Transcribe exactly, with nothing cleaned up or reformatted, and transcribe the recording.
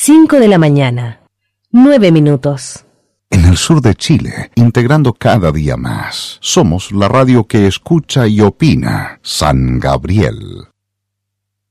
cinco de la mañana, nueve minutos. En el sur de Chile, integrando cada día más, somos la radio que escucha y opina. San Gabriel.